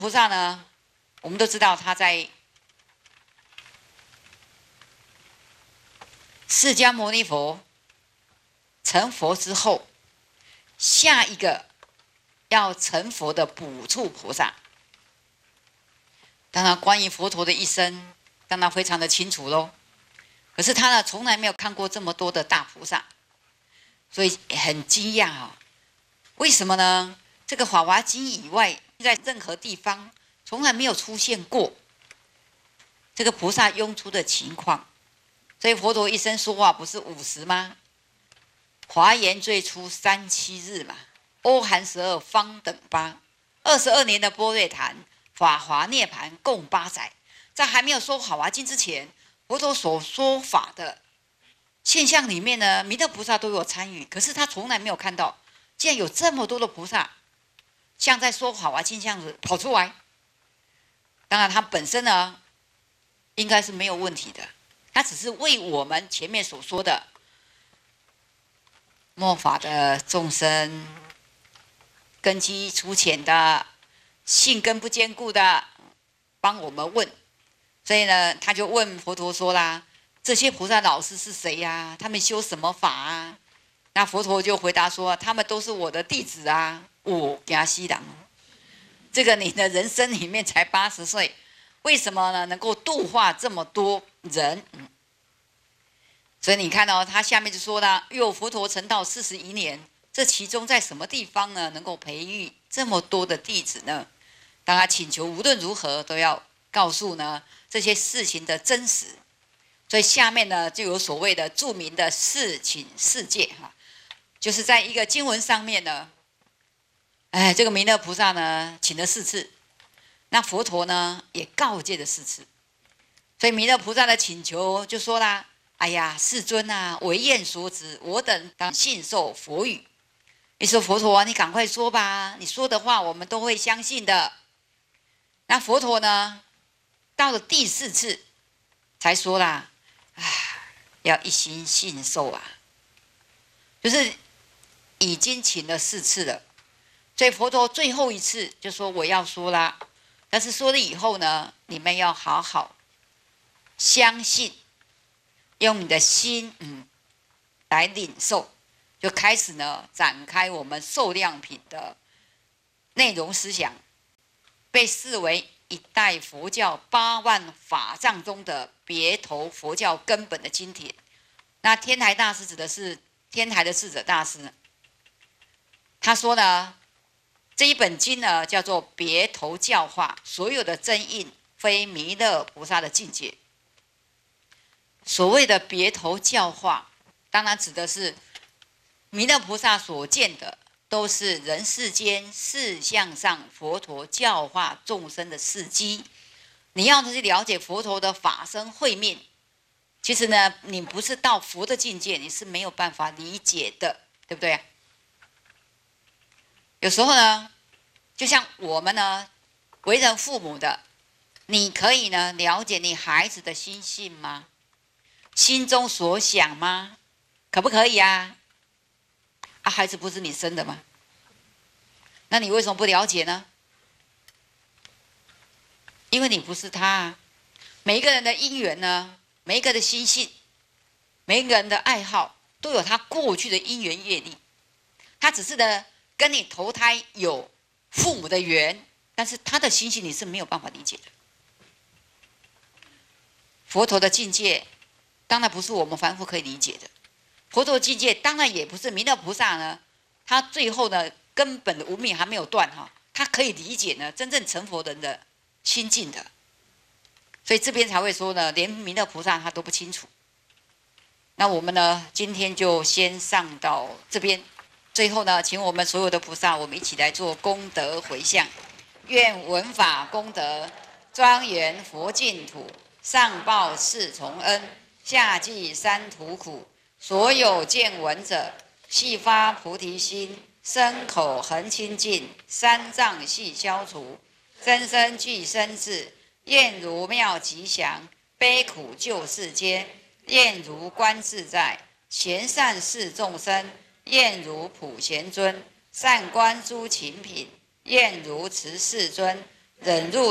菩萨呢，我们都知道他在释迦牟尼佛成佛之后，下一个要成佛的补处菩萨。当然，关于佛陀的一生，当然非常的清楚咯。可是他呢，从来没有看过这么多的大菩萨，所以很惊讶啊！为什么呢？这个《法华经》以外，在任何地方从来没有出现过这个菩萨涌出的情况。所以佛陀一生说话不是50吗？华严最初37日嘛，欧含12方等8，22年的般若谈，法华涅盘共8载。在还没有说《法华经》之前，佛陀所说法的现象里面呢，弥勒菩萨都有参与，可是他从来没有看到，竟然有这么多的菩萨，像在说《法华经》这样子跑出来。当然，他本身呢，应该是没有问题的，他只是为我们前面所说的末法的众生，根基粗浅的，性根不坚固的，帮我们问。所以呢，他就问佛陀说啦：“这些菩萨老师是谁呀？他们修什么法啊？”那佛陀就回答说：“他们都是我的弟子啊。我给他西郎，这个你的人生里面才80岁，为什么呢？能够度化这么多人？所以你看到他下面就说了：若佛陀成道41年，这其中在什么地方呢？能够培育这么多的弟子呢？当他请求无论如何都要告诉呢这些事情的真实。所以下面呢就有所谓的著名的四请四戒哈，就是在一个经文上面呢，这个弥勒菩萨呢请了4次，那佛陀呢也告诫了4次。所以弥勒菩萨的请求就说啦：“哎呀，世尊啊，唯愿所指，我等当信受佛语。”你说佛陀啊，你赶快说吧，你说的话我们都会相信的。那佛陀呢，到了第4次才说啦：“要一心信受啊。”就是已经请了4次了，所以佛陀最后一次就说：“我要说啦，但是说了以后呢，你们要好好相信，用你的心来领受。”就开始呢展开我们受量品的内容思想，被视为一代佛教8万法藏中的别头佛教根本的经典。那天台大师指的是天台的智者大师，他说呢，这一本经呢叫做别头教化，所有的真印非弥勒菩萨的境界。所谓的别头教化，当然指的是弥勒菩萨所见的都是人世间事相上佛陀教化众生的事迹。你要去了解佛陀的法身慧命，其实呢，你不是到佛的境界，你是没有办法理解的，对不对？有时候呢，就像我们呢，为人父母的，你可以呢了解你孩子的心性吗？心中所想吗？可不可以啊？孩子不是你生的吗？那你为什么不了解呢？因为你不是他啊。每一个人的因缘呢，每一个人的心性，每一个人的爱好，都有他过去的因缘业力。他只是呢跟你投胎有父母的缘，但是他的心性你是没有办法理解的。佛陀的境界当然不是我们凡夫可以理解的。佛陀境界当然也不是弥勒菩萨呢，他最后呢根本的无明还没有断哈，他可以理解呢真正成佛人的心境的，所以这边才会说呢，连弥勒菩萨他都不清楚。那我们呢今天就先上到这边，最后呢，请我们所有的菩萨，我们一起来做功德回向，愿闻法功德庄严佛净土，上报四重恩，下济三途苦。所有见闻者，悉发菩提心，身口恒清净，三障悉消除，真身具身智，愿如妙吉祥，悲苦救世间，愿如观自在，贤善事众生，愿如普贤尊，善观诸勤品，愿如慈世尊， 忍辱